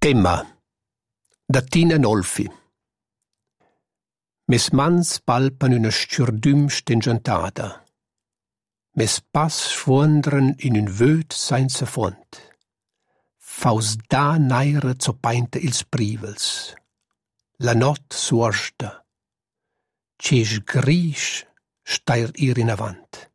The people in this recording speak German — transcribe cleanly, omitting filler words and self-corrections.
Emma, da Tina Nolfi. Mes mans palpan üna stgürdüm stengiantada. Mes pass sfuondran in ün vöd sainza fond. Faus da naira zopainta ils privels. La not suosta. Cesch grisch stair ir in avant.